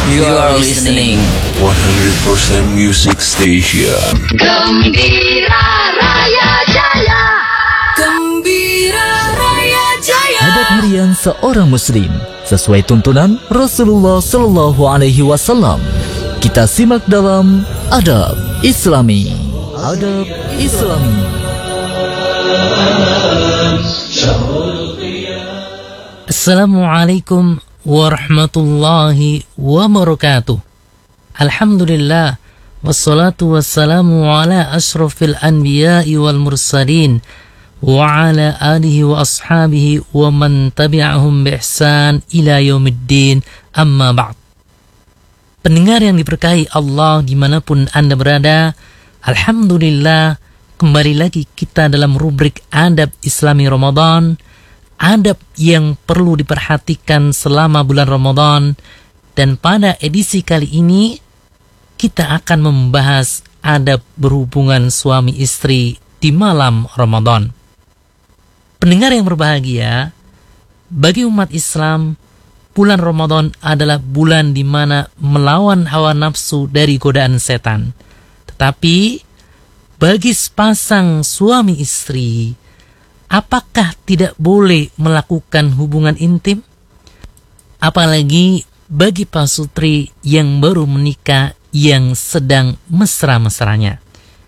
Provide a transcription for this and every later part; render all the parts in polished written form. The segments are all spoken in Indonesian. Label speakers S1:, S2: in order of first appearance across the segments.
S1: You are listening
S2: 100% Music Station.
S3: Gembira Raya Jaya. Gembira Raya Jaya.
S4: Adat harian seorang muslim sesuai tuntunan Rasulullah Sallallahu Alaihi Wasallam. Kita simak dalam Adab Islami. Adab Islami.
S5: Assalamualaikum warahmatullahi wabarakatuh. Alhamdulillah, wassalatu wassalamu ala ashrafil anbiya'i wal mursalin wa ala alihi wa ashabihi wa man tabi'ahum bi ihsan ila yaumiddin, amma ba'd. Pendengar yang diberkahi Allah dimanapun Anda berada, alhamdulillah, kembali lagi kita dalam rubrik Adab Islami Ramadan. Adab yang perlu diperhatikan selama bulan Ramadan. Dan pada edisi kali ini kita akan membahas adab berhubungan suami istri di malam Ramadan. Pendengar yang berbahagia, bagi umat Islam, bulan Ramadan adalah bulan di mana melawan hawa nafsu dari godaan setan. Tetapi bagi sepasang suami istri, apakah tidak boleh melakukan hubungan intim? Apalagi bagi pasutri yang baru menikah yang sedang mesra-mesranya.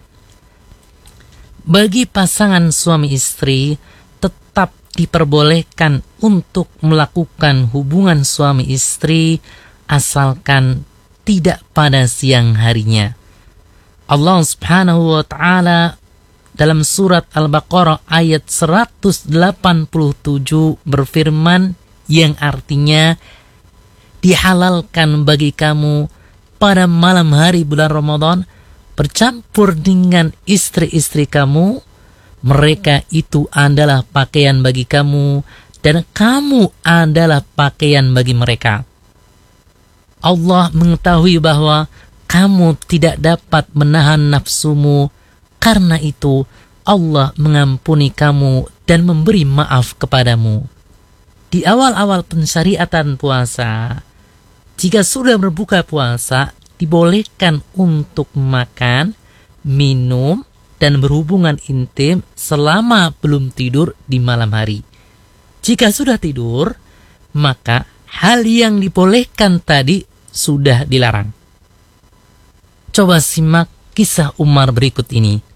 S5: Bagi pasangan suami istri tetap diperbolehkan untuk melakukan hubungan suami istri asalkan tidak pada siang harinya. Allah Subhanahu wa ta'ala dalam surat Al-Baqarah ayat 187 berfirman, yang artinya dihalalkan bagi kamu pada malam hari bulan Ramadan bercampur dengan istri-istri kamu. Mereka itu adalah pakaian bagi kamu dan kamu adalah pakaian bagi mereka. Allah mengetahui bahwa kamu tidak dapat menahan nafsumu. Karena itu, Allah mengampuni kamu dan memberi maaf kepadamu. Di awal-awal pensyariatan puasa, jika sudah berbuka puasa, dibolehkan untuk makan, minum, dan berhubungan intim selama belum tidur di malam hari. Jika sudah tidur, maka hal yang dibolehkan tadi sudah dilarang. Coba simak kisah Umar berikut ini.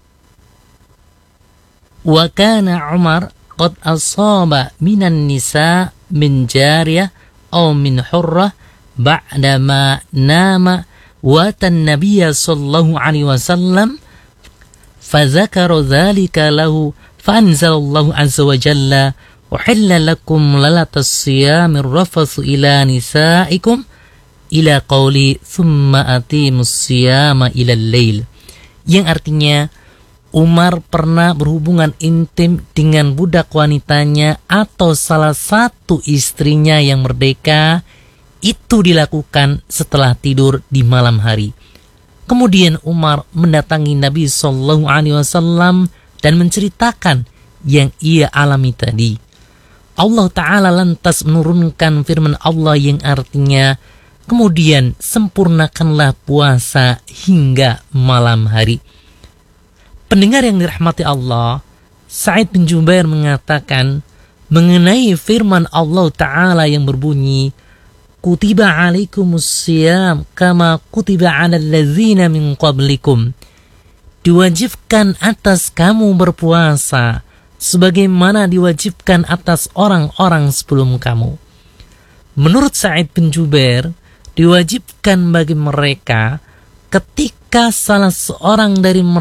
S5: Wa kana Umar qad asaba minan nisa min jariyah aw min hurrah ba'da ma nama wa tan-nabiy sallallahu alaihi wasallam fadzakara dzalika lahu fanzalallahu azza wa jalla uhilla lakum lalatas siyamir rafathu ila nisaikum ila qauli thumma atimus siyama ila al-lail, yang artinya Umar pernah berhubungan intim dengan budak wanitanya atau salah satu istrinya yang merdeka. Itu dilakukan setelah tidur di malam hari. Kemudian Umar mendatangi Nabi SAW dan menceritakan yang ia alami tadi. Allah Ta'ala lantas menurunkan firman Allah yang artinya, kemudian sempurnakanlah puasa hingga malam hari. Pendengar yang dirahmati Allah, Sa'id bin Jubair mengatakan mengenai firman Allah Ta'ala yang berbunyi, Kutiba alaikumus siyam kama kutiba ala allazina min qablikum. Diwajibkan atas kamu berpuasa sebagaimana diwajibkan atas orang-orang sebelum kamu. Menurut Sa'id bin Jubair, diwajibkan bagi mereka ketika salah seorang dari